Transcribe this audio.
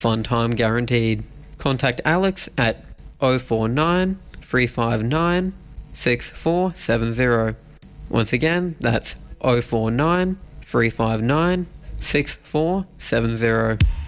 Fun time guaranteed. Contact Alex at 049 359 6470. Once again, that's 049 359 6470.